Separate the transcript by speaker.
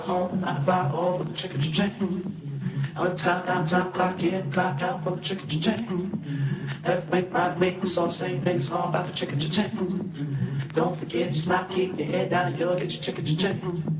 Speaker 1: home, I fly over the chicken chain. On time, clock in, clock out for the chicken chain. Left make, right make, it's all the same thing, it's all about the chicken chain. Don't forget to smile, keep your head down, and you'll get your chicken chain.